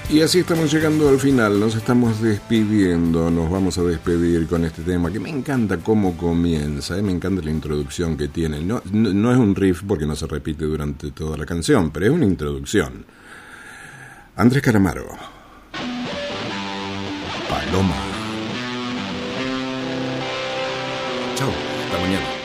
Y así estamos llegando al final, nos estamos despidiendo, nos vamos a despedir con este tema que me encanta cómo comienza, me encanta la introducción que tiene. No es un riff porque no se repite durante toda la canción, pero es una introducción. Andrés Calamaro, Paloma. Chao, hasta mañana.